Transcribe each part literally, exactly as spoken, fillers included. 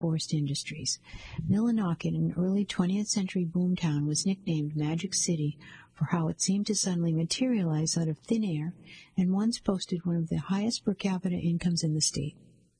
forest industries. Millinocket, an early twentieth century boomtown, was nicknamed Magic City for how it seemed to suddenly materialize out of thin air and once boasted one of the highest per capita incomes in the state.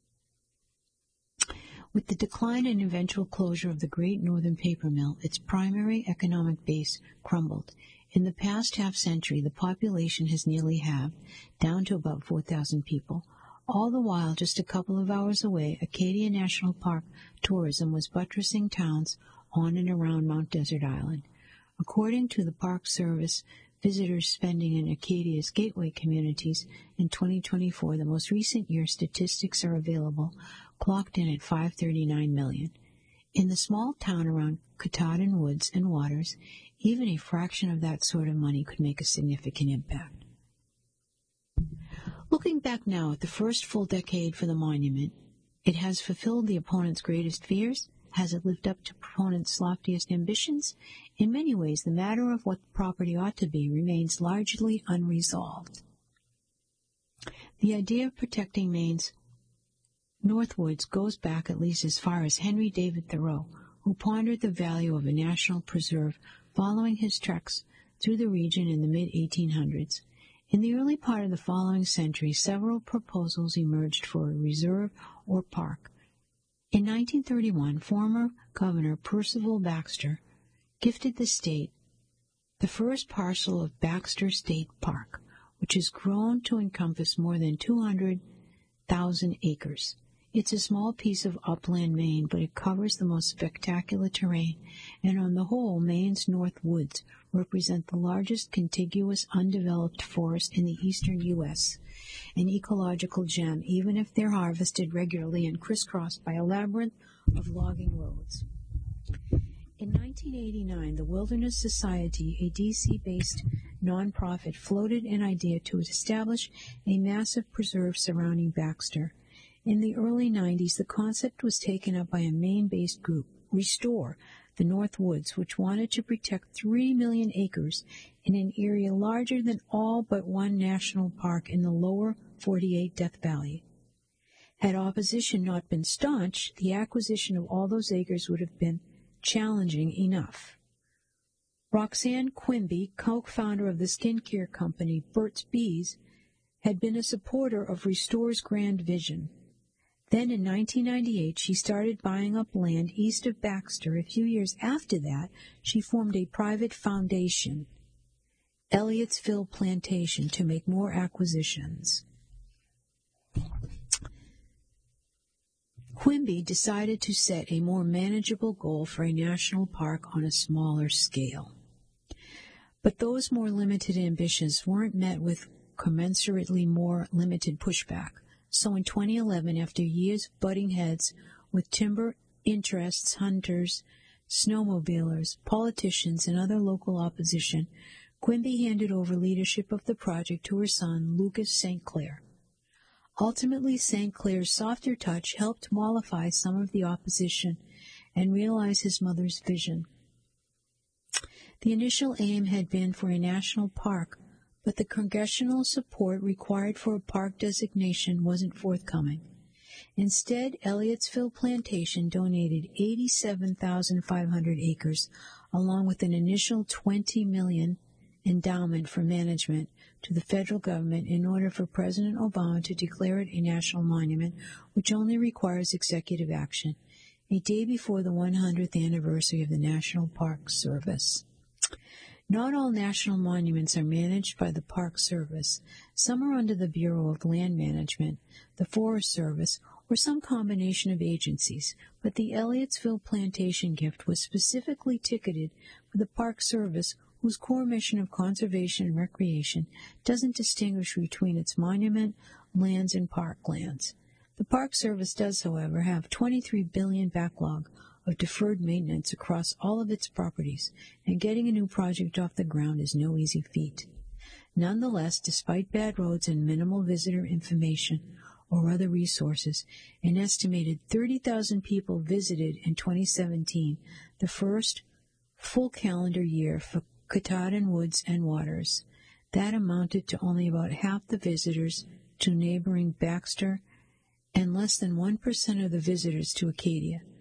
With the decline and eventual closure of the Great Northern Paper Mill, its primary economic base crumbled. In the past half-century, the population has nearly halved, down to about four thousand people. All the while, just a couple of hours away, Acadia National Park tourism was buttressing towns on and around Mount Desert Island. According to the Park Service, visitors spending in Acadia's gateway communities in twenty twenty-four, the most recent year statistics are available, clocked in at five hundred thirty-nine million. In the small town around Katahdin Woods and Waters, even a fraction of that sort of money could make a significant impact. Looking back now at the first full decade for the monument, it has fulfilled the opponent's greatest fears. Has it lived up to proponents' loftiest ambitions? In many ways, the matter of what the property ought to be remains largely unresolved. The idea of protecting Maine's Northwoods goes back at least as far as Henry David Thoreau, who pondered the value of a national preserve following his treks through the region in the mid eighteen hundreds. In the early part of the following century, several proposals emerged for a reserve or park. In nineteen thirty-one, former Governor Percival Baxter gifted the state the first parcel of Baxter State Park, which has grown to encompass more than two hundred thousand acres. It's a small piece of upland Maine, but it covers the most spectacular terrain, and on the whole, Maine's North Woods represent the largest contiguous undeveloped forest in the eastern U S, an ecological gem, even if they're harvested regularly and crisscrossed by a labyrinth of logging roads. In nineteen eighty-nine, the Wilderness Society, a D C-based nonprofit, floated an idea to establish a massive preserve surrounding Baxter. In the early nineties, the concept was taken up by a Maine-based group, Restore the North Woods, which wanted to protect three million acres in an area larger than all but one national park in the lower forty-eight Death Valley. Had opposition not been staunch, the acquisition of all those acres would have been challenging enough. Roxanne Quimby, co-founder of the skincare company Burt's Bees, had been a supporter of Restore's grand vision. Then in nineteen ninety-eight, she started buying up land east of Baxter. A few years after that, she formed a private foundation, Elliottsville Plantation, to make more acquisitions. Quimby decided to set a more manageable goal for a national park on a smaller scale. But those more limited ambitions weren't met with commensurately more limited pushback. So in twenty eleven, after years of butting heads with timber interests, hunters, snowmobilers, politicians, and other local opposition, Quimby handed over leadership of the project to her son, Lucas Saint Clair. Ultimately, Saint Clair's softer touch helped mollify some of the opposition and realize his mother's vision. The initial aim had been for a national park, but the congressional support required for a park designation wasn't forthcoming. Instead, Elliottsville Plantation donated eighty-seven thousand five hundred acres, along with an initial twenty million dollars endowment for management, to the federal government in order for President Obama to declare it a national monument, which only requires executive action, a day before the one hundredth anniversary of the National Park Service. Not all national monuments are managed by the Park Service. Some are under the Bureau of Land Management, the Forest Service, or some combination of agencies, but the Elliottsville Plantation gift was specifically ticketed for the Park Service, whose core mission of conservation and recreation doesn't distinguish between its monument, lands, and parklands. The Park Service does, however, have twenty-three billion dollars backlog of deferred maintenance across all of its properties, and getting a new project off the ground is no easy feat. Nonetheless, despite bad roads and minimal visitor information or other resources, an estimated thirty thousand people visited in twenty seventeen, the first full calendar year for Katahdin Woods and Waters. That amounted to only about half the visitors to neighboring Baxter and less than one percent of the visitors to Acadia